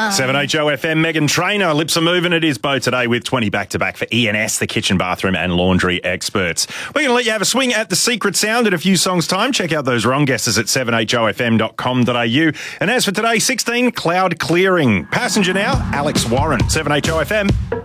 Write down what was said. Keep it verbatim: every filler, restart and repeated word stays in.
Trainer. seven H O F M, Megan Trainer. Lips are moving. It is Bo today with twenty back-to-back for E N S, the kitchen, bathroom and laundry experts. We're going to let you have a swing at the secret sound in a few songs' time. Check out those wrong guesses at seven H O F M dot com dot a u. And as for today, sixteen, cloud clearing. Passenger now, Alex Warren, seven H O F M.